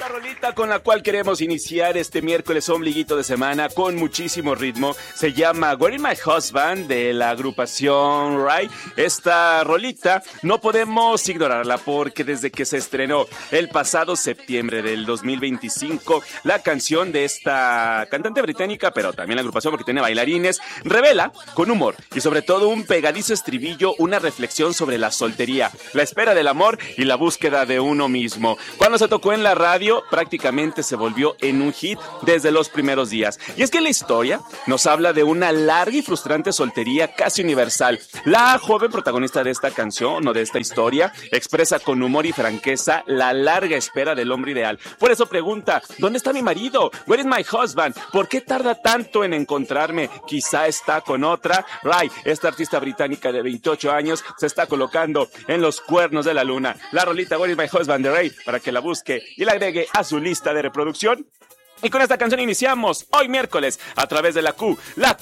Esta rolita con la cual queremos iniciar este miércoles ombliguito de semana con muchísimo ritmo se llama Where is My Husband de la agrupación Rai. Esta rolita no podemos ignorarla porque desde que se estrenó el pasado septiembre del 2025, la canción de esta cantante británica, pero también la agrupación porque tiene bailarines, revela con humor y sobre todo un pegadizo estribillo una reflexión sobre la soltería, la espera del amor y la búsqueda de uno mismo. Cuando se tocó en la radio, prácticamente se volvió en un hit desde los primeros días. Y es que la historia nos habla de una larga y frustrante soltería casi universal. La joven protagonista de esta canción o de esta historia expresa con humor y franqueza la larga espera del hombre ideal. Por eso pregunta, ¿dónde está mi marido? Where is my husband? ¿Por qué tarda tanto en encontrarme? Quizá está con otra. Rai, esta artista británica de 28 años, se está colocando en los cuernos de la luna. La rolita Where is my husband de Rai, para que la busque y la agregue a su lista de reproducción. Y con esta canción iniciamos hoy miércoles a través de la Q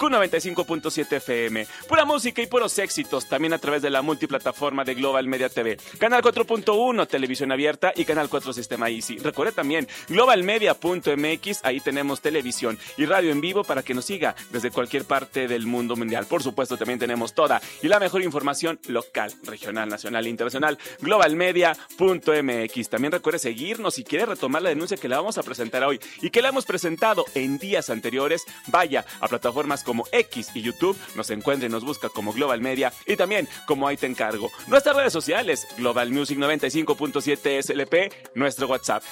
95.7 FM. Pura música y puros éxitos, también a través de la multiplataforma de Global Media TV. Canal 4.1 Televisión Abierta y Canal 4 Sistema Easy. Recuerde también globalmedia.mx, ahí tenemos televisión y radio en vivo para que nos siga desde cualquier parte del mundo mundial. Por supuesto también tenemos toda y la mejor información local, regional, nacional e internacional. globalmedia.mx. También recuerde seguirnos si quiere retomar la denuncia que le vamos a presentar hoy y que la hemos presentado en días anteriores. Vaya a plataformas como X y YouTube, nos encuentra y nos busca como Global Media y también como Ahí Te Encargo. Nuestras redes sociales, Global Music 95.7 SLP, nuestro WhatsApp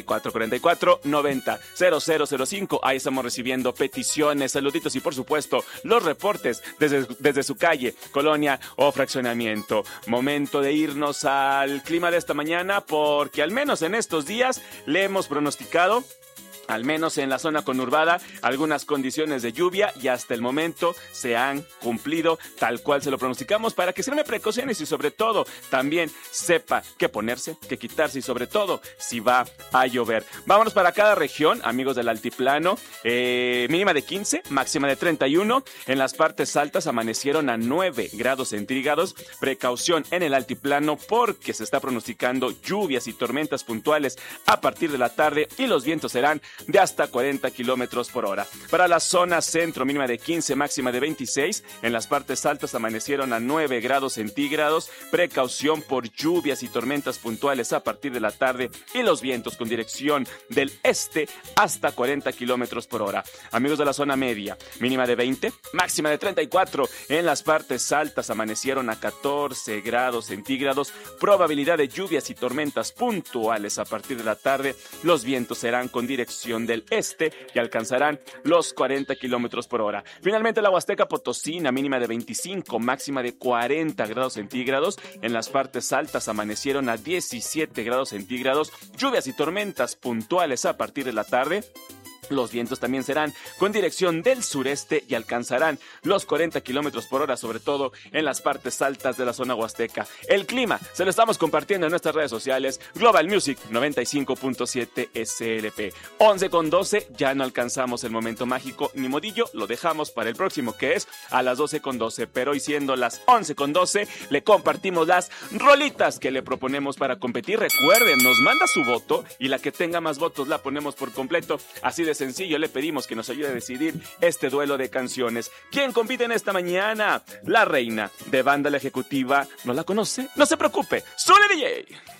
4444 90 0005. Ahí estamos recibiendo peticiones, saluditos y por supuesto los reportes desde su calle, colonia o fraccionamiento. Momento de irnos al clima de esta mañana porque al menos en estos días le hemos pronosticado, al menos en la zona conurbada, algunas condiciones de lluvia y hasta el momento se han cumplido tal cual se lo pronosticamos para que se tome precauciones y sobre todo también sepa qué ponerse, qué quitarse y sobre todo si va a llover. Vámonos para cada región, amigos del altiplano, mínima de 15, máxima de 31. En las partes altas amanecieron a 9 grados centígrados. Precaución en el altiplano porque se está pronosticando lluvias y tormentas puntuales a partir de la tarde y los vientos serán de hasta 40 kilómetros por hora. Para la zona centro, mínima de 15, máxima de 26. En las partes altas amanecieron a 9 grados centígrados. Precaución por lluvias y tormentas puntuales a partir de la tarde y los vientos con dirección del este hasta 40 kilómetros por hora. Amigos de la zona media, mínima de 20, máxima de 34. En las partes altas amanecieron a 14 grados centígrados. Probabilidad de lluvias y tormentas puntuales a partir de la tarde. Los vientos serán con dirección del este y alcanzarán los 40 kilómetros por hora. Finalmente la Huasteca Potosina, mínima de 25, máxima de 40 grados centígrados. En las partes altas amanecieron a 17 grados centígrados. Lluvias y tormentas puntuales a partir de la tarde. Los vientos también serán con dirección del sureste y alcanzarán los 40 kilómetros por hora, sobre todo en las partes altas de la zona huasteca. El clima se lo estamos compartiendo en nuestras redes sociales. Global Music 95.7 SLP. 11:12, ya no alcanzamos el momento mágico ni modillo, lo dejamos para el próximo que es a las 12:12. Pero hoy siendo las 11:12, le compartimos las rolitas que le proponemos para competir. Recuerden, nos manda su voto y la que tenga más votos la ponemos por completo. Así de sencillo, le pedimos que nos ayude a decidir este duelo de canciones. ¿Quién compite en esta mañana? La reina de banda La Ejecutiva. ¿No la conoce? No se preocupe. ¡Sule DJ!